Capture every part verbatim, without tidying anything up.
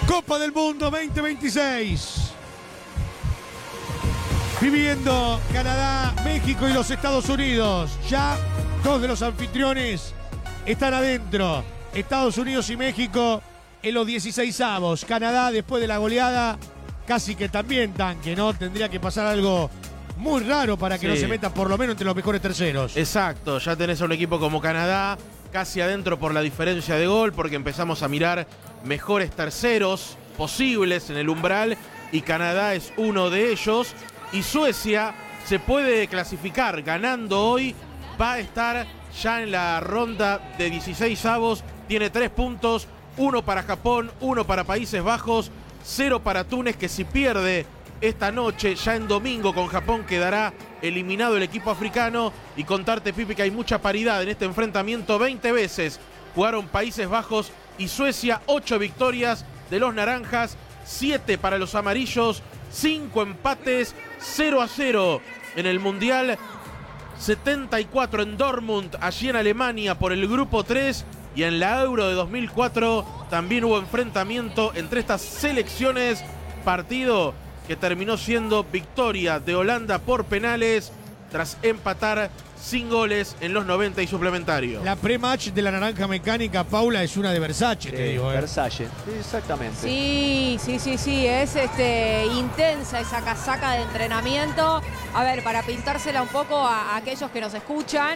Copa del Mundo veinte veintiséis. Viviendo Canadá, México y los Estados Unidos. Ya dos de los anfitriones están adentro. Estados Unidos y México en los dieciseisavos. Canadá, después de la goleada, casi que también tanque, ¿no? Tendría que pasar algo muy raro para que sí. no se meta por lo menos entre los mejores terceros. Exacto, ya tenés a un equipo como Canadá casi adentro por la diferencia de gol, porque empezamos a mirar mejores terceros posibles en el umbral y Canadá es uno de ellos. Y Suecia se puede clasificar ganando hoy, va a estar ya en la ronda de dieciseisavos, tiene tres puntos, uno para Japón, uno para Países Bajos, cero para Túnez, que si pierde esta noche, ya en domingo con Japón, quedará eliminado el equipo africano. Y contarte, Pipi, que hay mucha paridad en este enfrentamiento. veinte veces jugaron Países Bajos y Suecia, ocho victorias de los naranjas, siete para los amarillos, cinco empates, cero a cero en el Mundial, setenta y cuatro en Dortmund, allí en Alemania por el grupo tres, y en la Euro de dos mil cuatro también hubo enfrentamiento entre estas selecciones, partido que terminó siendo victoria de Holanda por penales tras empatar sin goles en los noventa y suplementarios. La pre-match de la naranja mecánica, Paula, es una de Versace, te eh, digo. ¿eh? Versace, exactamente. Sí, sí, sí, sí, es este, intensa esa casaca de entrenamiento. A ver, para pintársela un poco a, a aquellos que nos escuchan,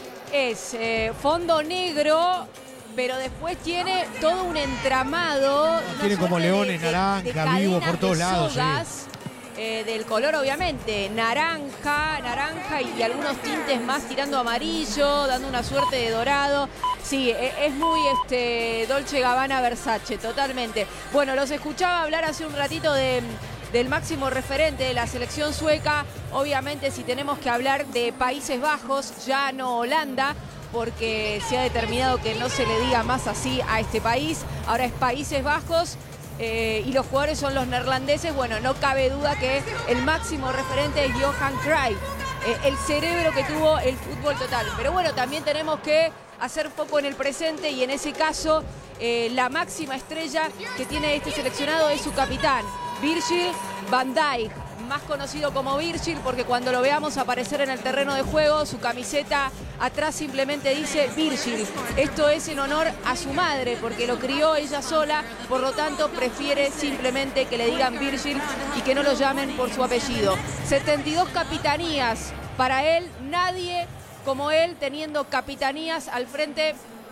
es eh, fondo negro, pero después tiene todo un entramado. Tiene como leones, de, naranja, de vivo por todos lados. Sogas, sí. Eh, del color obviamente, naranja, naranja y, y algunos tintes más tirando amarillo, dando una suerte de dorado. Sí, eh, es muy este, Dolce Gabbana Versace, totalmente. Bueno, los escuchaba hablar hace un ratito de, del máximo referente de la selección sueca. Obviamente si tenemos que hablar de Países Bajos, ya no Holanda, porque se ha determinado que no se le diga más así a este país. Ahora es Países Bajos. Eh, y los jugadores son los neerlandeses. Bueno, no cabe duda que el máximo referente es Johan Cruyff, eh, el cerebro que tuvo el fútbol total. Pero bueno, también tenemos que hacer foco en el presente y en ese caso eh, la máxima estrella que tiene este seleccionado es su capitán, Virgil van Dijk, más conocido como Virgil porque cuando lo veamos aparecer en el terreno de juego, su camiseta atrás simplemente dice Virgil. Esto es en honor a su madre porque lo crió ella sola, por lo tanto prefiere simplemente que le digan Virgil y que no lo llamen por su apellido. setenta y dos capitanías para él, nadie como él teniendo capitanías al frente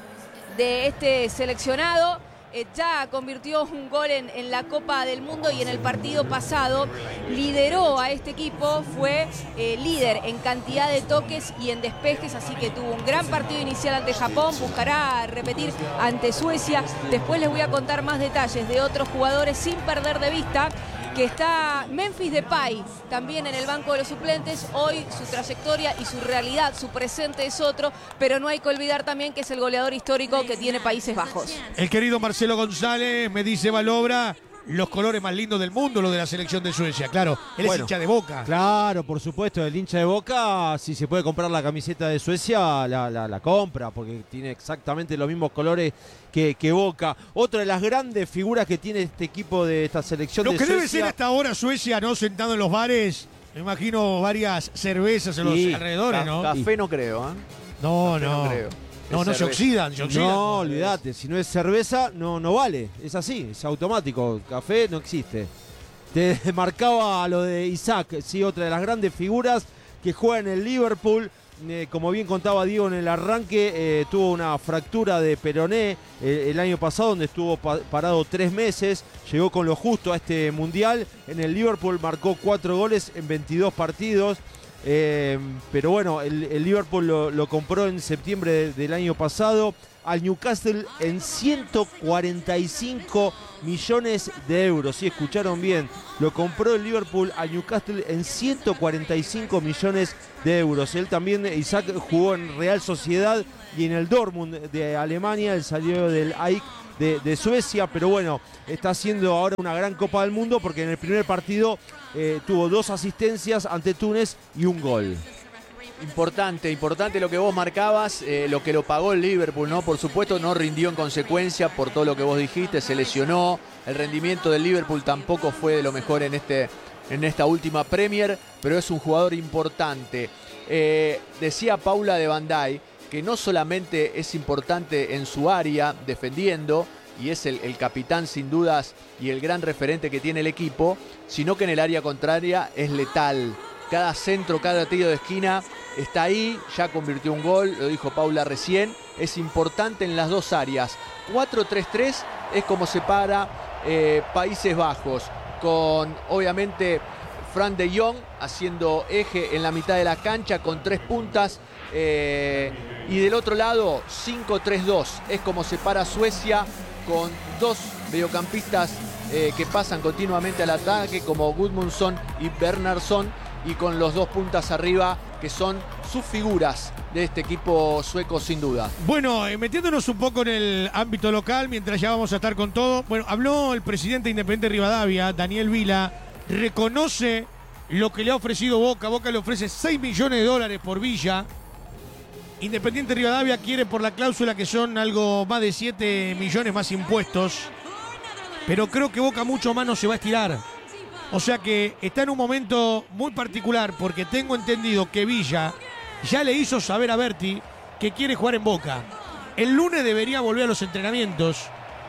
de este seleccionado. Eh, ya convirtió un gol en, en la Copa del Mundo y en el partido pasado lideró a este equipo, fue eh, líder en cantidad de toques y en despejes, así que tuvo un gran partido inicial ante Japón, buscará repetir ante Suecia. Después les voy a contar más detalles de otros jugadores sin perder de vista que está Memphis Depay también en el banco de los suplentes. Hoy su trayectoria y su realidad, su presente es otro, pero no hay que olvidar también que es el goleador histórico que tiene Países Bajos. El querido Marcelo González me dice Valobra, los colores más lindos del mundo, lo de la selección de Suecia. Claro, él bueno, es hincha de Boca. Claro, por supuesto, el hincha de Boca, si se puede comprar la camiseta de Suecia, la, la, la compra, porque tiene exactamente los mismos colores que, que Boca. Otra de las grandes figuras que tiene este equipo de esta selección lo de que Suecia. Debe ser hasta ahora Suecia, ¿no? Sentado en los bares, me imagino varias cervezas en sí, los alrededores, ¿no? Café no creo, ¿eh? No, café no. no creo. No, no se oxidan, se oxidan. No, olvídate, si no es cerveza, no, no vale. Es así, es automático. Café no existe. Te marcaba lo de Isaac, sí, otra de las grandes figuras que juega en el Liverpool. Eh, como bien contaba Diego en el arranque, eh, tuvo una fractura de peroné eh, el año pasado, donde estuvo pa parado tres meses. Llegó con lo justo a este mundial. En el Liverpool marcó cuatro goles en veintidós partidos. Eh, pero bueno, el, el Liverpool lo, lo compró en septiembre de, del año pasado al Newcastle en ciento cuarenta y cinco millones de euros. Sí, escucharon bien, lo compró el Liverpool al Newcastle en ciento cuarenta y cinco millones de euros. Él también, Isaac, jugó en Real Sociedad y en el Dortmund de Alemania. Él salió del A I C de, de Suecia, pero bueno, está haciendo ahora una gran Copa del Mundo porque en el primer partido eh, tuvo dos asistencias ante Túnez y un gol. Importante, importante lo que vos marcabas, eh, lo que lo pagó el Liverpool, ¿no? Por supuesto no rindió en consecuencia por todo lo que vos dijiste, se lesionó, el rendimiento del Liverpool tampoco fue de lo mejor en, este, en esta última Premier, pero es un jugador importante. Eh, decía Paula de Bandai que no solamente es importante en su área defendiendo, y es el, el capitán sin dudas y el gran referente que tiene el equipo, sino que en el área contraria es letal. Cada centro, cada tiro de esquina está ahí, ya convirtió un gol, lo dijo Paula recién, es importante en las dos áreas. cuatro tres tres es como se para eh, Países Bajos, con obviamente Fran de Jong haciendo eje en la mitad de la cancha con tres puntas, eh, y del otro lado cinco tres dos es como se para Suecia, con dos mediocampistas eh, que pasan continuamente al ataque como Gudmundsson y Bernhardsson, y con los dos puntas arriba que son sus figuras de este equipo sueco sin duda. Bueno, eh, metiéndonos un poco en el ámbito local, mientras ya vamos a estar con todo. Bueno, habló el presidente de Independiente Rivadavia, Daniel Vila, reconoce lo que le ha ofrecido Boca. Boca le ofrece seis millones de dólares por Villa. Independiente Rivadavia quiere por la cláusula, que son algo más de siete millones más impuestos. Pero creo que Boca mucho más no se va a estirar. O sea que está en un momento muy particular, porque tengo entendido que Villa ya le hizo saber a Berti que quiere jugar en Boca. El lunes debería volver a los entrenamientos.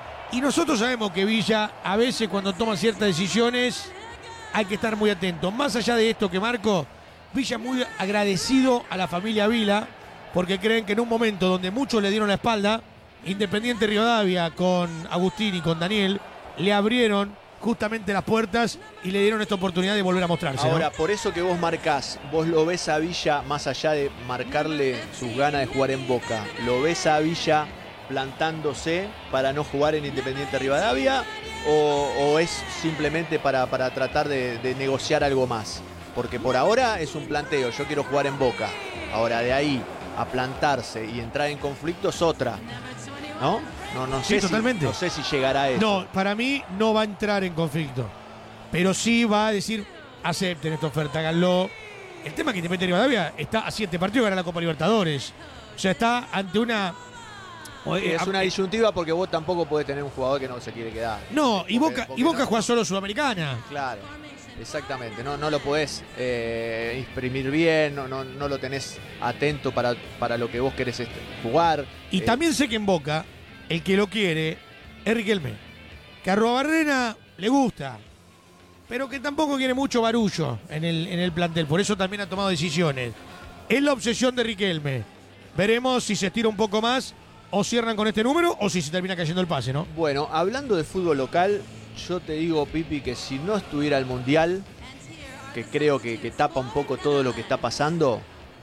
Y nosotros sabemos que Villa, a veces cuando toma ciertas decisiones, hay que estar muy atento. Más allá de esto que marco, Villa muy agradecido a la familia Vila, porque creen que en un momento donde muchos le dieron la espalda, Independiente Rivadavia con Agustín y con Daniel le abrieron justamente las puertas y le dieron esta oportunidad de volver a mostrarse. Ahora, ¿no? por eso que vos marcás, vos lo ves a Villa, más allá de marcarle sus ganas de jugar en Boca, lo ves a Villa plantándose para no jugar en Independiente Rivadavia, o, o es simplemente para, para tratar de, de negociar algo más. Porque por ahora es un planteo, yo quiero jugar en Boca. Ahora, de ahí a plantarse y entrar en conflicto es otra, ¿no? No, no sé, Sí, totalmente. Si, no sé si llegará a eso. No, para mí no va a entrar en conflicto. Pero sí va a decir, acepten esta oferta, háganlo. El tema es que Independiente Rivadavia está a siete partidos de ganar la Copa Libertadores. O sea, está ante una... Es una disyuntiva porque vos tampoco podés tener un jugador que no se quiere quedar. No, y Porque- Boca, porque y Boca no- juega solo Sudamericana. Claro, exactamente. No, no lo podés eh, exprimir bien, no, no, no lo tenés atento para, para lo que vos querés este, jugar. Y Eh, también sé que en Boca, el que lo quiere es Riquelme. Que a Arruabarrena le gusta, pero que tampoco quiere mucho barullo en el, en el plantel. Por eso también ha tomado decisiones. Es la obsesión de Riquelme. Veremos si se estira un poco más o cierran con este número o si se termina cayendo el pase, ¿no? Bueno, hablando de fútbol local, yo te digo, Pipi, que si no estuviera el Mundial, que creo que, que tapa un poco todo lo que está pasando,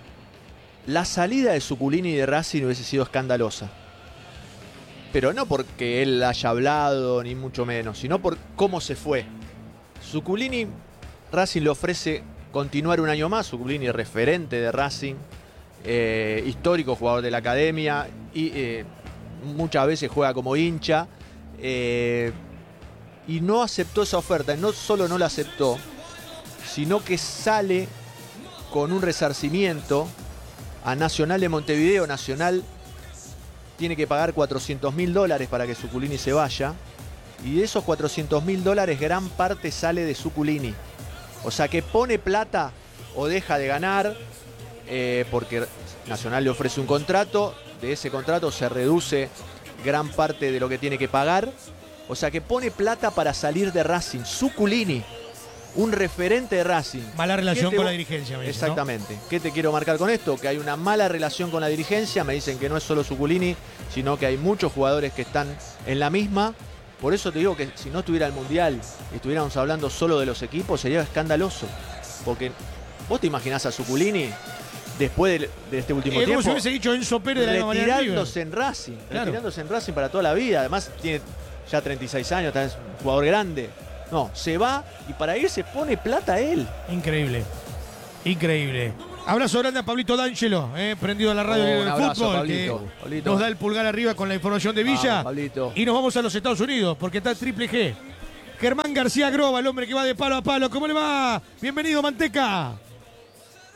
la salida de Suculini de Racing hubiese sido escandalosa. Pero no porque él haya hablado, ni mucho menos, sino por cómo se fue. Suculini, Racing le ofrece continuar un año más. Suculini, referente de Racing, eh, histórico jugador de la academia, y eh, muchas veces juega como hincha. Eh, y no aceptó esa oferta. No solo no la aceptó, sino que sale con un resarcimiento a Nacional de Montevideo. Nacional tiene que pagar cuatrocientos mil dólares para que Suculini se vaya. Y de esos cuatrocientos mil dólares, gran parte sale de Suculini. O sea que pone plata o deja de ganar, eh, porque Nacional le ofrece un contrato. De ese contrato se reduce gran parte de lo que tiene que pagar. O sea que pone plata para salir de Racing. Suculini, un referente de Racing. Mala relación ¿Qué te con vo- la dirigencia, me dice, ¿no? Exactamente. ¿Qué te quiero marcar con esto? Que hay una mala relación con la dirigencia. Me dicen que no es solo Suculini, sino que hay muchos jugadores que están en la misma. Por eso te digo que si no estuviera el Mundial y estuviéramos hablando solo de los equipos, sería escandaloso. Porque vos te imaginás a Suculini después de, de este último Es como tiempo si hubiese dicho Enzo Pérez de la misma manera en River. retirándose en Racing, Claro. retirándose en Racing para toda la vida. Además tiene ya treinta y seis años, también es un jugador grande. No, se va y para irse pone plata él. Increíble. Increíble. Abrazo grande a Pablito D'Angelo, eh, prendido a la radio Oh, del un abrazo, fútbol, Pablito. que Pablito. nos da el pulgar arriba con la información de Villa. Vamos, Pablito. Y nos vamos a los Estados Unidos, porque está el Triple G. Germán García Groba, el hombre que va de palo a palo. ¿Cómo le va? Bienvenido, Manteca.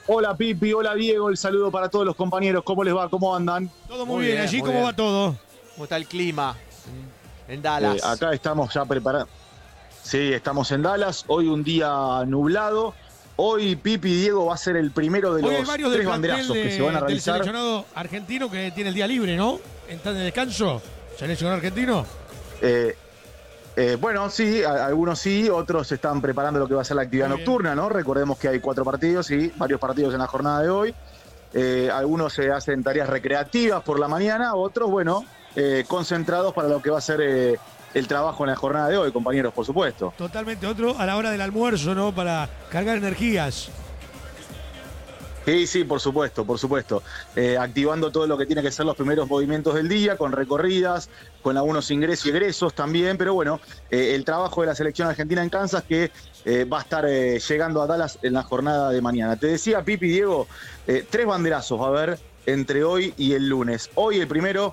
Hola Pipi, hola Diego, el saludo para todos los compañeros. ¿Cómo les va? ¿Cómo andan? Todo muy, muy bien, bien, allí muy cómo bien. Va todo. ¿Cómo está el clima en Dallas? Eh, acá estamos ya preparados. Sí, estamos en Dallas. Hoy un día nublado. Hoy Pipi Diego va a ser el primero de los tres banderazos de, que se van a realizar. El seleccionado argentino que tiene el día libre, ¿no? ¿Está de descanso? ¿Seleccionado argentino? Eh, eh, bueno, sí, a, algunos sí, otros están preparando lo que va a ser la actividad nocturna, ¿no? Recordemos que hay cuatro partidos y varios partidos en la jornada de hoy. Eh, algunos se hacen tareas recreativas por la mañana, otros, bueno, eh, concentrados para lo que va a ser eh, el trabajo en la jornada de hoy, compañeros, por supuesto. Totalmente, otro a la hora del almuerzo, ¿no? Para cargar energías. Sí, sí, por supuesto, por supuesto. Eh, activando todo lo que tiene que ser los primeros movimientos del día, con recorridas, con algunos ingresos y egresos también, pero bueno, eh, el trabajo de la selección argentina en Kansas que eh, va a estar eh, llegando a Dallas en la jornada de mañana. Te decía, Pipi, Diego, eh, tres banderazos va a haber entre hoy y el lunes. Hoy el primero,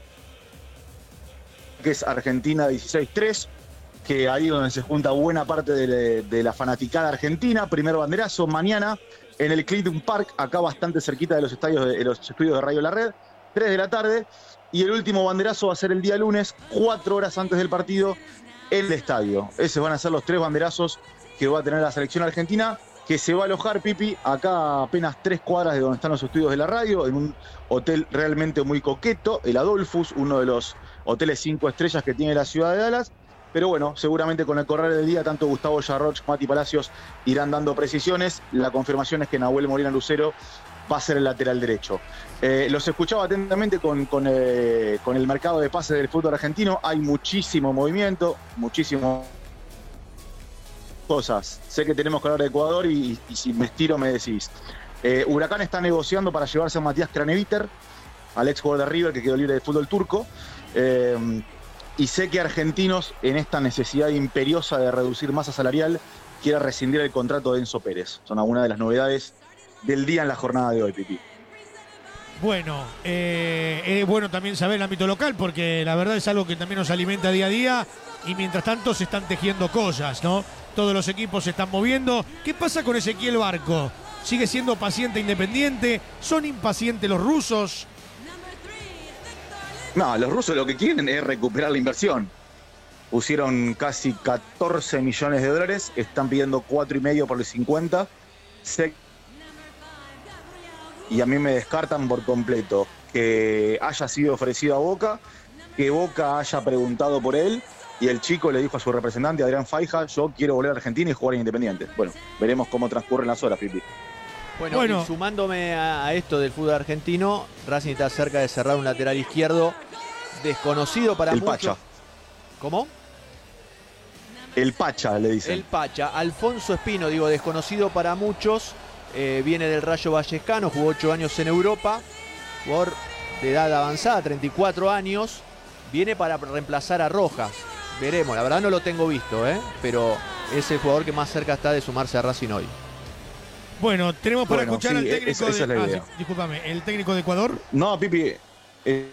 que es Argentina dieciséis tres, que ahí donde se junta buena parte de, de la fanaticada argentina. Primer banderazo mañana en el Clinton Park, acá bastante cerquita de los estadios de, de los estudios de Radio La Red, tres de la tarde. Y el último banderazo va a ser el día lunes, cuatro horas antes del partido, en el estadio. Esos van a ser los tres banderazos que va a tener la selección argentina, que se va a alojar, Pipi, acá a apenas tres cuadras de donde están los estudios de la radio, en un hotel realmente muy coqueto, el Adolphus, uno de los hoteles cinco estrellas que tiene la ciudad de Dallas. Pero bueno, seguramente con el correr del día, tanto Gustavo Yarroch, Mati Palacios irán dando precisiones. La confirmación es que Nahuel Molina Lucero va a ser el lateral derecho. Eh, los escuchaba atentamente con, con, eh, con el mercado de pases del fútbol argentino. Hay muchísimo movimiento, muchísimo cosas. Sé que tenemos que hablar de Ecuador y, y si me estiro me decís. Eh, Huracán está negociando para llevarse a Matías Craneviter, al ex jugador de River que quedó libre del fútbol turco. Eh, Y sé que Argentinos, en esta necesidad imperiosa de reducir masa salarial, quiere rescindir el contrato de Enzo Pérez. Son algunas de las novedades del día en la jornada de hoy, Pipi. Bueno, eh, es bueno también saber el ámbito local, porque la verdad es algo que también nos alimenta día a día, y mientras tanto se están tejiendo cosas, ¿no? Todos los equipos se están moviendo. ¿Qué pasa con Ezequiel Barco? ¿Sigue siendo paciente independiente? ¿Son impacientes los rusos? No, los rusos lo que quieren es recuperar la inversión. Pusieron casi catorce millones de dólares, están pidiendo cuatro y medio por el cincuenta. Y a mí me descartan por completo que haya sido ofrecido a Boca, que Boca haya preguntado por él y el chico le dijo a su representante, Adrián Faija, yo quiero volver a Argentina y jugar en Independiente. Bueno, veremos cómo transcurren las horas, Pipi. Bueno, bueno. Y sumándome a, a esto del fútbol argentino, Racing está cerca de cerrar un lateral izquierdo desconocido para el muchos. Pacha. ¿Cómo? El Pacha, le dicen. El Pacha. Alfonso Espino, digo, desconocido para muchos. Eh, viene del Rayo Vallecano, jugó ocho años en Europa. Jugador de edad avanzada, treinta y cuatro años. Viene para reemplazar a Rojas. Veremos, la verdad no lo tengo visto, ¿eh? Pero es el jugador que más cerca está de sumarse a Racing hoy. Bueno, tenemos para bueno, escuchar sí, al técnico esa, de... esa es la idea. Ah, sí, discúlpame, ¿el técnico de Ecuador? No, Pipi, eh,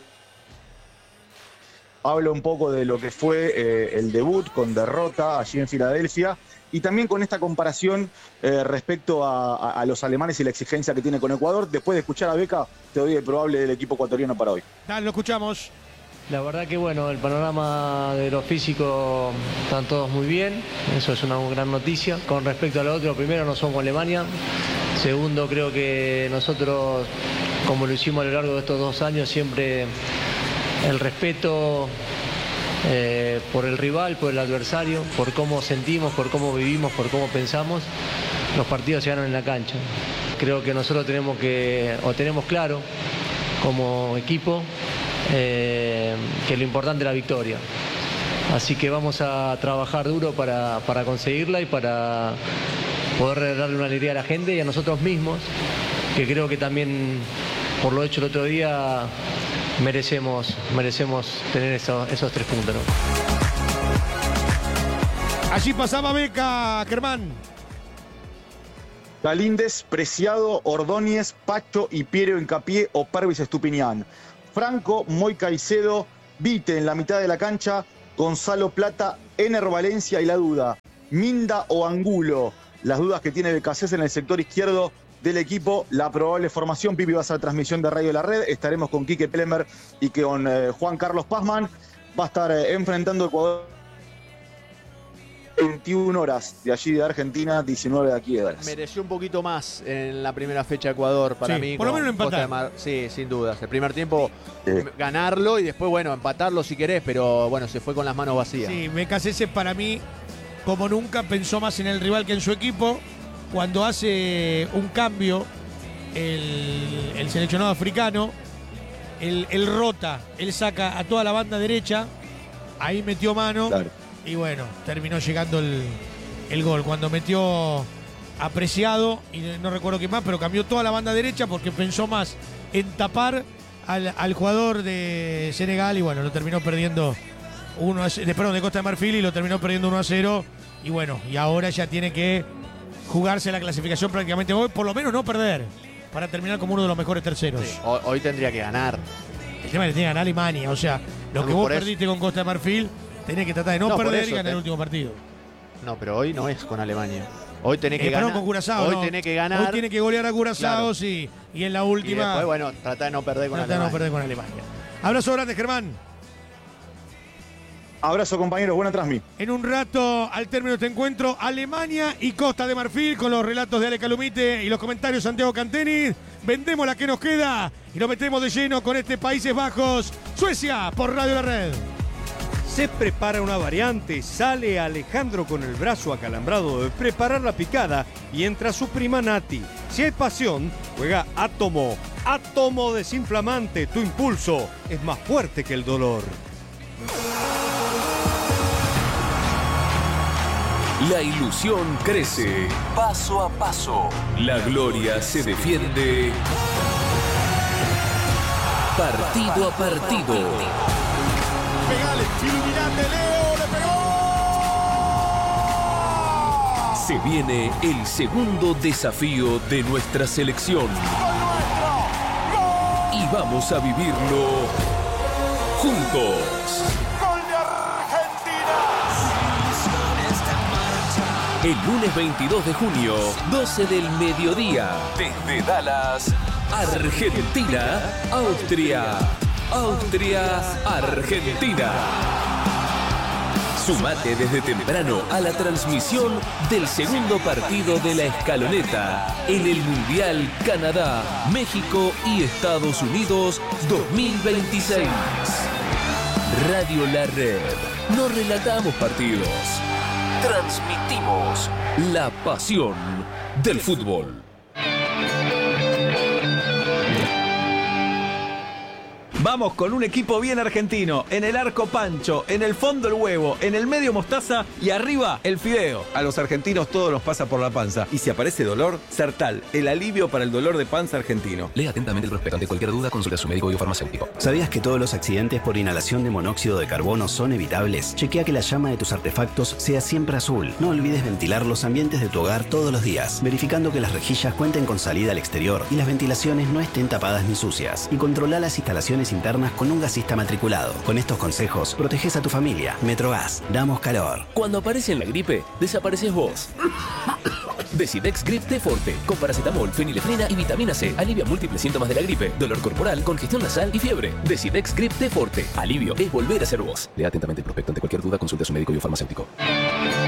habla un poco de lo que fue eh, el debut con derrota allí en Filadelfia y también con esta comparación eh, respecto a, a, a los alemanes y la exigencia que tiene con Ecuador. Después de escuchar a Beca, te doy el probable del equipo ecuatoriano para hoy. Dale, lo escuchamos. La verdad que bueno, el panorama de lo físico están todos muy bien, eso es una gran noticia. Con respecto a lo otro, primero no somos Alemania, segundo creo que nosotros, como lo hicimos a lo largo de estos dos años, siempre el respeto eh, por el rival, por el adversario, por cómo sentimos, por cómo vivimos, por cómo pensamos, los partidos se ganan en la cancha. Creo que nosotros tenemos que, o tenemos claro como equipo, Eh, que lo importante es la victoria. Así que vamos a trabajar duro para, para conseguirla y para poder darle una alegría a la gente y a nosotros mismos, que creo que también, por lo hecho el otro día, merecemos, merecemos tener eso, esos tres puntos, ¿no? Allí pasaba Beca, Germán. Galíndez, Preciado, Ordóñez, Pacho y Piero Hincapié o Pervis Estupiñán. Franco, Moy Caicedo, Vite en la mitad de la cancha, Gonzalo Plata, Ener Valencia y la duda, Minda o Angulo. Las dudas que tiene Becasés en el sector izquierdo del equipo. La probable formación, Pipi, va a ser transmisión de Radio La Red. Estaremos con Quique Plemer y con eh, Juan Carlos Pazman. Va a estar eh, enfrentando a Ecuador veintiuna horas de allí de Argentina, diecinueve de aquí de Dallas. Mereció un poquito más en la primera fecha Ecuador para Sí, mí. por lo menos empatar. Mar... Sí, sin dudas. El primer tiempo Sí. ganarlo y después, bueno, empatarlo si querés, pero bueno, se fue con las manos vacías. Sí, Becasese para mí, como nunca, pensó más en el rival que en su equipo. Cuando hace un cambio el, el seleccionado africano, él, él rota, él saca a toda la banda derecha, ahí metió mano. Claro. Y bueno, terminó llegando el, el gol. Cuando metió Apreciado, y no recuerdo qué más, pero cambió toda la banda derecha porque pensó más en tapar al, al jugador de Senegal y bueno, lo terminó perdiendo uno a cero, de, perdón, de Costa de Marfil y lo terminó perdiendo uno a cero. Y bueno, y ahora ya tiene que jugarse la clasificación prácticamente hoy, por lo menos no perder, para terminar como uno de los mejores terceros. Sí, hoy, hoy tendría que ganar. El tema es que tiene que ganar Alemania, o sea, lo No, que vos por eso. perdiste con Costa de Marfil, tenés que tratar de no, No, por perder eso y ganar te- el último partido. No, pero hoy no es con Alemania. Hoy tenés que Eh, perdón, ganar. con Curazao, hoy no. tenés que ganar. Hoy tiene que golear a Curazao, Claro. sí. Y en la Y última, después, bueno, tratar de no perder con tratar de no Alemania. perder con Alemania. Abrazo grande, Germán. Abrazo, compañeros. Buena transmisión. En un rato, al término de este encuentro, Alemania y Costa de Marfil, con los relatos de Ale Calumite y los comentarios de Santiago Canteni. Vendemos la que nos queda y nos metemos de lleno con este Países Bajos, Suecia, por Radio La Red. Se prepara una variante, sale Alejandro con el brazo acalambrado de preparar la picada y entra su prima Nati. Si hay pasión, juega Átomo. Átomo desinflamante, tu impulso es más fuerte que el dolor. La ilusión crece paso a paso. La gloria se defiende partido a partido. Pegale, iluminante, Leo, le pegó. Se viene el segundo desafío de nuestra selección. Y vamos a vivirlo juntos. El lunes veintidós de junio, doce del mediodía, desde Dallas, Argentina, Austria. Austria, Argentina. Sumate desde temprano a la transmisión del segundo partido de la escaloneta en el Mundial Canadá, México y Estados Unidos dos mil veintiséis. Radio La Red. No relatamos partidos. Transmitimos la pasión del fútbol. Vamos con un equipo bien argentino. En el arco Pancho, en el fondo el huevo, en el medio mostaza y arriba el fideo. A los argentinos todo nos pasa por la panza. Y si aparece dolor, Sertal, el alivio para el dolor de panza argentino. Lea atentamente el prospecto. Ante cualquier duda, consulte a su médico biofarmacéutico. ¿Sabías que todos los accidentes por inhalación de monóxido de carbono son evitables? Chequea que la llama de tus artefactos sea siempre azul. No olvides ventilar los ambientes de tu hogar todos los días, verificando que las rejillas cuenten con salida al exterior y las ventilaciones no estén tapadas ni sucias. Y controla las instalaciones internas con un gasista matriculado. Con estos consejos, proteges a tu familia. Metrogas, damos calor. Cuando aparece en la gripe, desapareces vos. Decidex Grip T Forte, con paracetamol, fenilefrina y vitamina C. Alivia múltiples síntomas de la gripe, dolor corporal, congestión nasal y fiebre. Decidex Grip T Forte. Alivio es volver a ser vos. Lea atentamente el prospecto. Ante cualquier duda, consulte a su médico biofarmacéutico.